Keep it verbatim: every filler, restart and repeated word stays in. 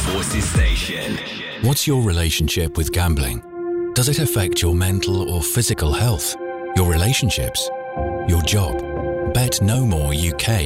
Forces Station. What's your relationship with gambling? Does it affect your mental or physical health, your relationships, your job? Bet No More U K